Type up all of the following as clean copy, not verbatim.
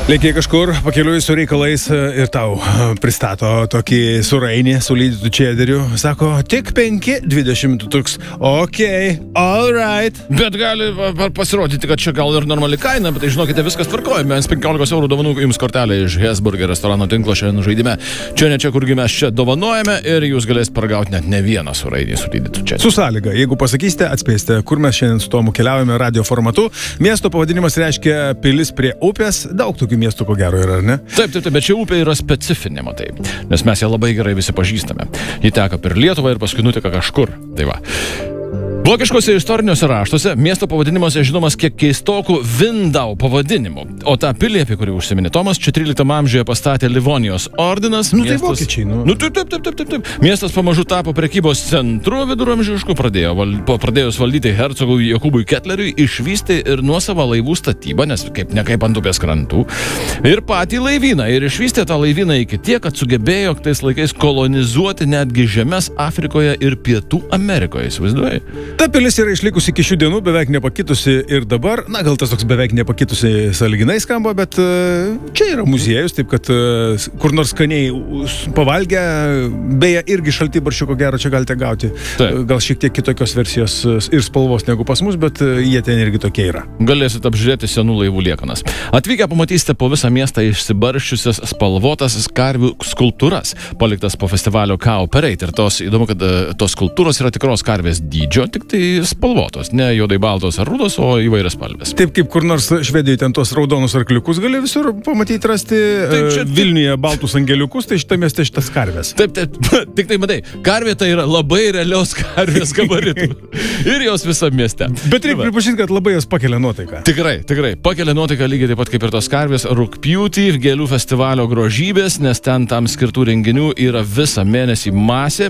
Lėkiai kažkur, pakeliui su reikalais ir tau pristato tokį surainį su lydytų čederiu. Sako, tik 5,20 toks. Okay, all right. Bet gali pasirodyti, kad čia gal ir normali kaina, bet tai žinokite, viskas tvarkojame. Mes 15 eurų dovanų jums kortelę iš Hesburger restorano tinklo šiandien žaidime. Čia ne čia, kurgi mes čia dovanojame ir jūs galėsite paragauti net ne vieną surainį su lydytų čederiu. Su sąlyga, jeigu pasakysite, atspėsite, kur mes šiandien su Tomu keliaujame radio formatu. Miesto pavadinimas reiškia pilis prie upės. Daug tokių miestų ko gero yra, ar ne? Taip, bet čia upė yra specifinė, matai, nes mes ją labai gerai visi pažįstame. Ji teka per Lietuvą ir paskui nuteka kažkur. Tai va. Vokiškose istoriniuose raštuose miesto pavadinimuose žinomas kiek keistokų Vindau pavadinimų. O tą pilį, apie kurį užsiminė Tomas, čia 13 amžiuje pastatė Livonijos ordinas. Tai vokiečiai, Taip. Miestas pamažu tapo prekybos centru viduramžišku, pradėjus valdyti hercogui Jokūbui Ketleriui, išvystė ir nuosavą laivų statybą, nes kaip nekaip ant upės krantų, ir patį laivyną. Ir išvystė tą laivyną iki tiek, kad sugebėjo tais laikais kolonizuoti netgi žemes Afrikoje ir Pietų Amerikoje. Įsivaizduoji? Ta pilis yra išlikusi iki šių dienų, beveik nepakitusi ir dabar. Na, gal tas toks beveik nepakitusi sąlyginai skamba, bet čia yra muziejus, taip kad kur nors skaniai pavalgę, beje, irgi šaltibarščių ko gero čia galite gauti. Taip. Gal šiek tiek kitokios versijos ir spalvos negu pas mus, bet jie ten irgi tokie yra. Galėsite apžiūrėti senų laivų liekanas. Atvykę pamatysite po visą miestą išsibarščiusias spalvotas karvių skulptūras, paliktas po festivalio Cow Parade. Ir įdomu, kad tos skulptūros yra tikros karvės dydžio, tik tai spalvotos, ne juodai baltos ar rudos, o įvairias spalvės. Taip kaip kur nors Švedijoje ten tos raudonus arkliukus gali visur pamatyti, rasti. Vilniuje baltus angeliukus, tai šitą mieste šitas karvės. Taip, tik tai matai, karvė tai yra labai realios karvės gabaritų. Ir jos visam mieste. Bet reikia pripažinti, kad labai jos pakelia nuotaiką. Tikrai. Pakelia nuotaiką lygiai taip pat kaip ir tos karvės rugpjūtį gėlių festivalio grožybės, nes ten tam skirtų renginių yra visą mėnesį masė.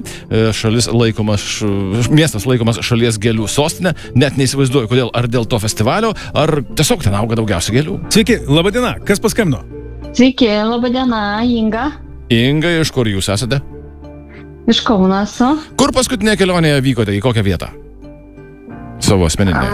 Miestas laikomas šalies gėlių sostinė, net neįsivaizduoju, kodėl, ar dėl to festivalio, ar tiesiog ten auga daugiausia gėlių. Sveiki, laba diena, kas paskambino? Sveiki, laba diena, Inga. Inga, iš kur jūs esate? Iš Kaunaso. Kur paskutinė kelionėje vykote, į kokią vietą? Savo asmeninę.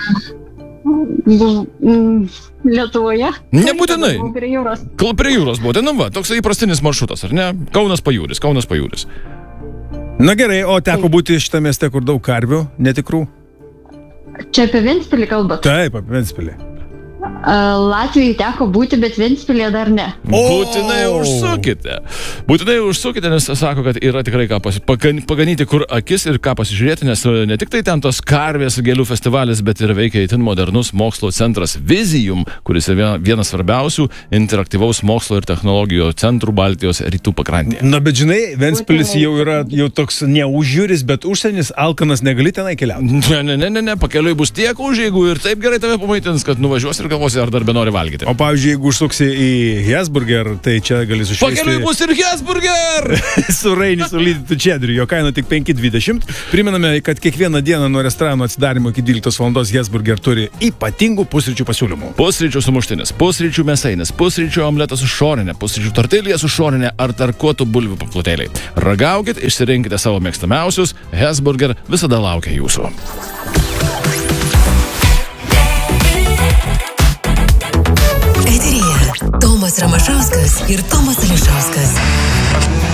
Lietuvoje. Nebūtinai. Prie jūros. Prie jūros buvote, nu va, toks įprastinis maršrutas, ar ne? Kaunas pajūris. Na gerai, o teko būti šitą mieste, kur daug karvių, netikrų? Čia apie Ventspilį kalbat? Taip, apie Ventspilį. Latvijai teko būti, bet Ventspilė dar ne. Būtinai užsukite, nes sako, kad yra tikrai ką paganyti, kur akis ir ką pasižiūrėti, nes ne tik tai ten tos karvės gėlių festivalis, bet ir veikia itin modernus mokslo centras Vizijum, kuris yra vienas svarbiausių interaktyvaus mokslo ir technologijų centrų Baltijos rytų pakrantėje. Na, bet žinai, Ventspilis jau yra toks ne užjūris, bet užsienis, alkanas, negali tenai keliauti. Ne, pakeliui bus tiek užjėgų ir taip gerai tave pamaitins, kad nuvažiuos ir galvosi, ar dar benori valgyti. O pavyzdžiui, jeigu užsuksi į Hesburger, tai čia gali sušveisti. Pakeliui bus ir Hesburger! Surainį su lydytų čederiu, jo kaina tik 5,20. Priminame, kad kiekvieną dieną nuo restorano atsidarimo iki 12 val. Hesburger turi ypatingų pusryčių pasiūlymų. Pusryčių sumuštinis, pusryčių mėsainis, pusryčių omletas su šoninė, pusryčių tortilija su šoninė ar tarkuotų bulvių paplotėliai. Ragaukit, išsirinkite savo mėgstamiausius, Hesburger visada laukia jūsų. Tomas Ramašauskas ir Tomas Ališauskas.